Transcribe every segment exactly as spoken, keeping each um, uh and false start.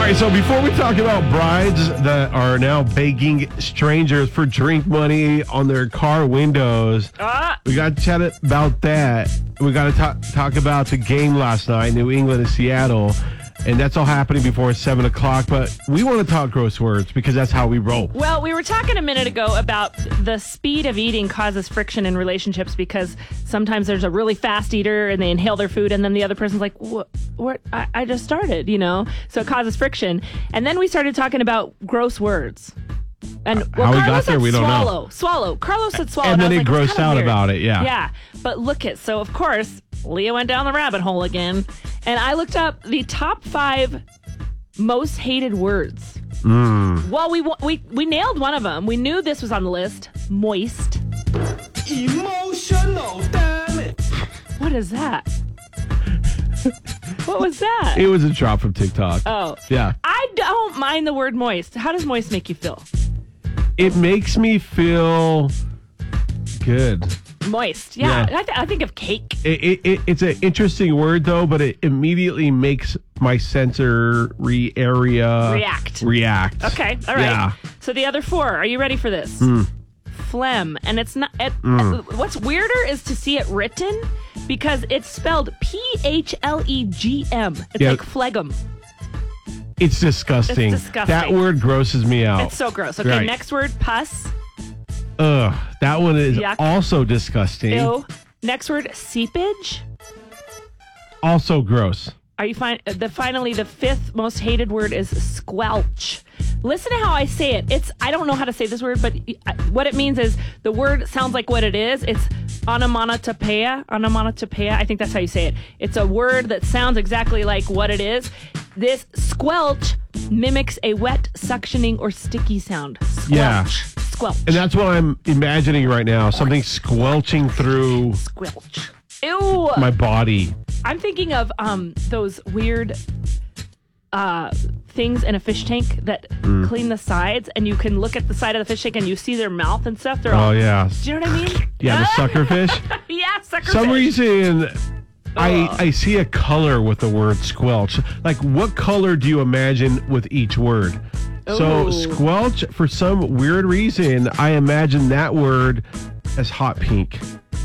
right, so before we talk about brides that are now begging strangers for drink money on their car windows, Ah. we got to chat about that. We got to talk, talk about the game last night, New England and Seattle. And that's all happening before seven o'clock. But we want to talk gross words because that's how we roll. Well, we were talking a minute ago about the speed of eating causes friction in relationships because sometimes there's a really fast eater and they inhale their food and then the other person's like, what? what? I, I just started, you know? So it causes friction. And then we started talking about gross words. And well, How we Carlos got there, said we don't swallow, know. Swallow. Carlos said swallow. And I then was he like, grossed "That's kinda out weird." about it, yeah. Yeah. But look at, so of course, Leah went down the rabbit hole again. And I looked up the top five most hated words. Mm. Well, we we we nailed one of them. We knew this was on the list. Moist. Emotional damage. What is that? What was that? It was a drop from TikTok. Oh. Yeah. I don't mind the word moist. How does moist make you feel? It makes me feel good. Moist. Yeah. Yeah. I, th- I think of cake. It, it, it, it's an interesting word, though, but it immediately makes my sensory area React. React. Okay. All right. Yeah. So the other four. Are you ready for this? Mm. Phlegm. And it's not. It, Mm. What's weirder is to see it written because it's spelled P H L E G M. It's Yeah. like phlegm. It's disgusting. It's disgusting. That word grosses me out. It's so gross. Okay. Right. Next word, pus. Ugh. That one is Yuck. also disgusting. Ew. Next word, seepage. Also gross. Are you fine? The finally, the fifth most hated word is squelch. Listen to how I say it. It's I don't know how to say this word, but what it means is the word sounds like what it is. It's onomatopoeia. Onomatopoeia. I think that's how you say it. It's a word that sounds exactly like what it is. This squelch mimics a wet, suctioning, or sticky sound. Squelch. Yeah. Squelch. And that's what I'm imagining right now. Something squelching through Squelch. Ew. my body. I'm thinking of um those weird uh things in a fish tank that Mm. clean the sides, and you can look at the side of the fish tank and you see their mouth and stuff. They're Oh, all. yeah. Do you know what I mean? Yeah, the sucker fish. Yeah, sucker Some fish. reason I I see a color with the word squelch. Like, what color do you imagine with each word? So Ooh. squelch, for some weird reason, I imagine that word as hot pink.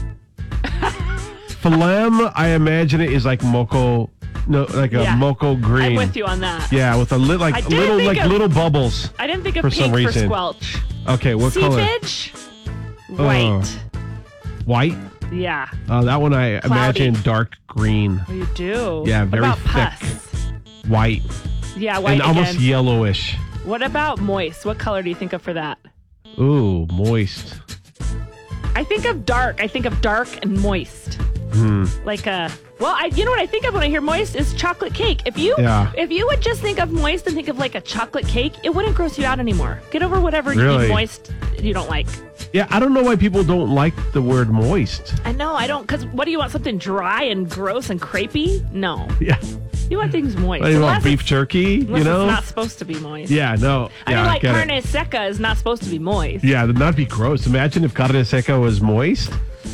Phlegm, I imagine it is like mocha, no, like a Yeah. mocha green. I'm with you on that. Yeah, with a li- I like didn't little think like of- little bubbles. I didn't think of For pink some for reason. squelch. Okay, what color? Seepage. White. White. Yeah. Uh, that one I Cloudy. imagine dark green, Oh, you do. Yeah, What very about thick. pus? white, Yeah, white and almost again. yellowish. What about moist? What color do you think of for that? Ooh, moist. I think of dark. I think of dark and moist. Hmm. Like a well, I you know what I think of when I hear moist is chocolate cake. If you Yeah. if you would just think of moist and think of like a chocolate cake, it wouldn't gross you out anymore. Get over whatever Really? moist you don't like. Yeah, I don't know why people don't like the word moist. I know I don't because what do you want? Something dry and gross and crepey? No, Yeah, you want things moist. what, you want Unless beef it's- jerky? unless You know? it's not supposed to be moist. Yeah, no. I yeah, mean, like get it. carne seca is not supposed to be moist. Yeah, that'd be gross. Imagine if carne seca was moist.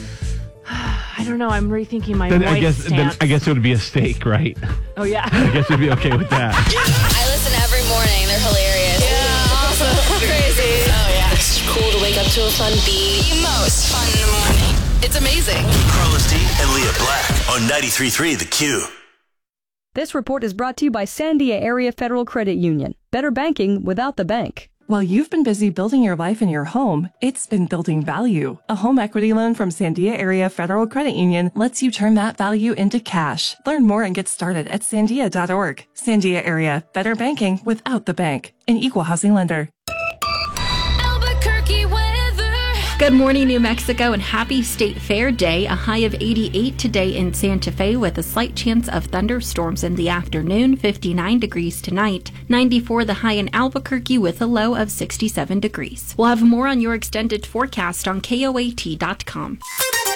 I don't know. I'm rethinking my Then moist I guess stance. then I guess it would be a steak, right? oh yeah. I guess we'd be okay with that. I listen every morning. They're hilarious. Yeah, awesome. Crazy. Oh, yeah. It's cool to wake up to a fun beat. The most fun in the morning. It's amazing. Carlos D and Leah Black on ninety-three point three The Q. This report is brought to you by Sandia Area Federal Credit Union. Better banking without the bank. While you've been busy building your life and your home, it's been building value. A home equity loan from Sandia Area Federal Credit Union lets you turn that value into cash. Learn more and get started at sandia dot org. Sandia Area, better banking without the bank. An equal housing lender. Albuquerque weather. Good morning, New Mexico, and happy State Fair Day. A high of eighty-eight today in Santa Fe with a slight chance of thunderstorms in the afternoon, fifty-nine degrees tonight, ninety-four the high in Albuquerque with a low of sixty-seven degrees. We'll have more on your extended forecast on K O A T dot com.